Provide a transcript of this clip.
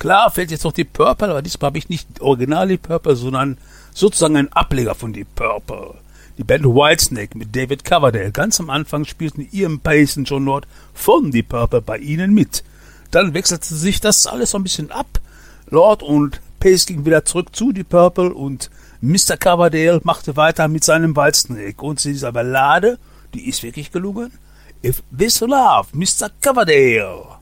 Klar fehlt jetzt noch die Purple, aber diesmal habe ich nicht original die Purple, sondern sozusagen einen Ableger von die Purple. Die Band Whitesnake mit David Coverdale. Ganz am Anfang spielten Ian Pace und John Lord von die Purple bei ihnen mit. Dann wechselte sich das alles so ein bisschen ab. Lord und Pace gingen wieder zurück zu die Purple und Mr. Coverdale machte weiter mit seinem Whitesnake. Und zu dieser Ballade, die ist wirklich gelungen. If This Love, Mr. Coverdale.